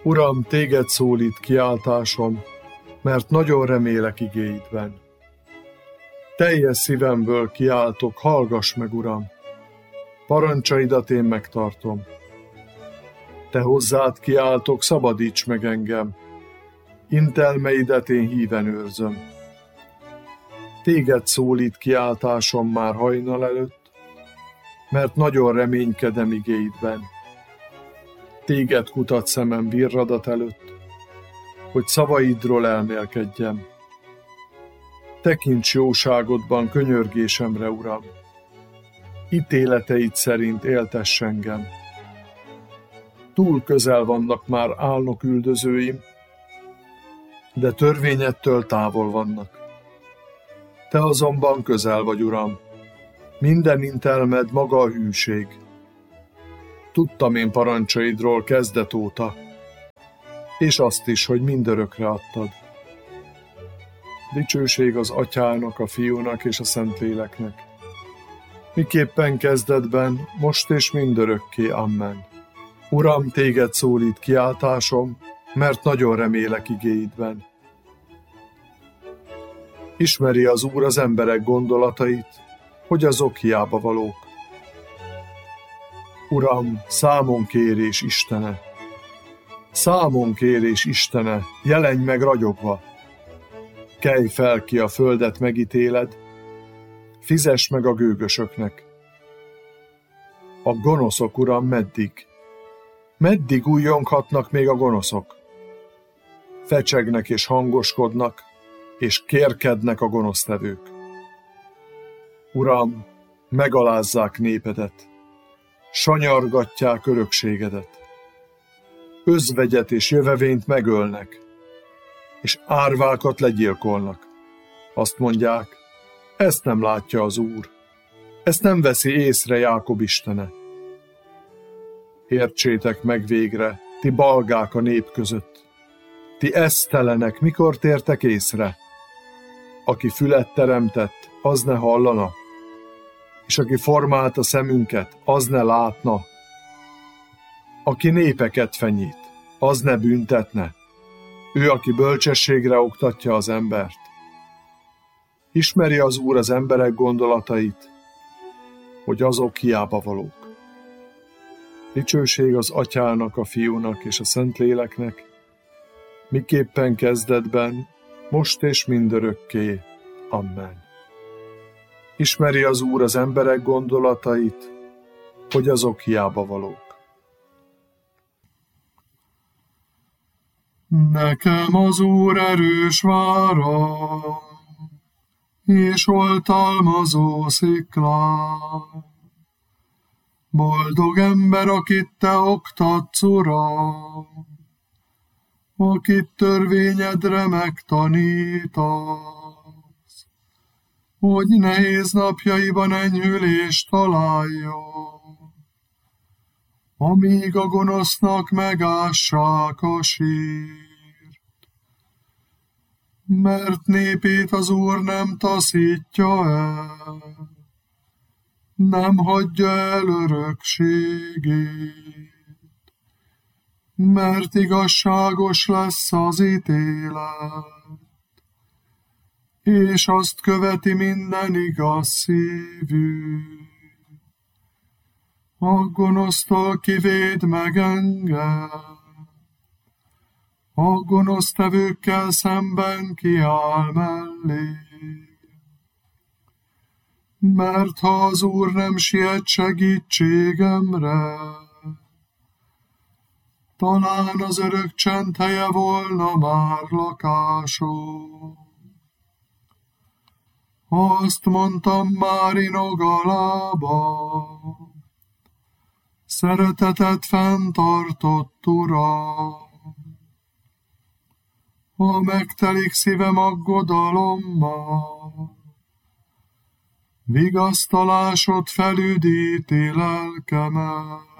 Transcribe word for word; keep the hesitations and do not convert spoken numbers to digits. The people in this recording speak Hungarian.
Uram, téged szólít kiáltásom, mert nagyon remélek igéidben. Teljes szívemből kiáltok, hallgass meg, Uram! Parancsaidat én megtartom. Te hozzád kiáltok, szabadíts meg engem! Intelmeidet én híven őrzöm. Téged szólít kiáltásom már hajnal előtt, mert nagyon reménykedem igéidben. Téged kutat szemem virradat előtt, hogy szavaidról elmélkedjem. Tekints jóságodban könyörgésemre, Uram! Ítéleteid szerint éltess engem. Túl közel vannak már álnok üldözőim, de törvényettől távol vannak. Te azonban közel vagy, Uram, minden intelmed maga a hűség. Tudtam én parancsaidról kezdet óta, és azt is, hogy mindörökre adtad. Dicsőség az Atyának, a Fiúnak és a Szentléleknek, miképpen kezdetben, most és mindörökké. Amen. Uram, téged szólít kiáltásom, mert nagyon remélek igéidben. Ismeri az Úr az emberek gondolatait, hogy azok hiába valók. Uram, számon kérés Istene! Számon kérés Istene, jelenj meg ragyogva! Kelj fel ki a földet megítéled, fizess meg a gőgösöknek. A gonoszok, Uram, meddig? Meddig újjonghatnak még a gonoszok? Fecsegnek és hangoskodnak, és kérkednek a gonosztevők. Uram, megalázzák népedet, sanyargatják örökségedet. Özvegyet és jövevényt megölnek, és árvákat legyilkolnak. Azt mondják, ezt nem látja az Úr, ezt nem veszi észre Jákob Istene. Értsétek meg végre, ti balgák a nép között, ti esztelenek, mikor tértek észre? Aki fület teremtett, az ne hallana, és aki formált a szemünket, az ne látna. Aki népeket fenyít, az ne büntetne, ő, aki bölcsességre oktatja az embert. Ismeri az Úr az emberek gondolatait, hogy azok hiába valók. Dicsőség az Atyának, a Fiúnak és a Szentléleknek, miképpen kezdetben, most és mindörökké. Amen. Ismeri az Úr az emberek gondolatait, hogy azok hiába valók. Nekem az Úr erős vára, és oltalmazó sziklám. Boldog ember, akit te oktatsz, Uram, akit törvényedre megtanítasz, hogy nehéz napjaiban enyhülést találjon, amíg a gonosznak megássák a sírt. Mert népét az Úr nem taszítja el, nem hagyja el örökségét, mert igazságos lesz az ítélet, és azt követi minden igaz szívű. A gonosztól kivéd meg engem, a gonosztevőkkel szemben kiáll mellé. Mert ha az Úr nem siet segítségemre, talán az örök csend helye volna már lakásom. Azt mondtam már inog alába, szeretetet fenntartott Uram. Ha megtelik szívem aggodalommal, vigasztalásod felüdíti lelkemet.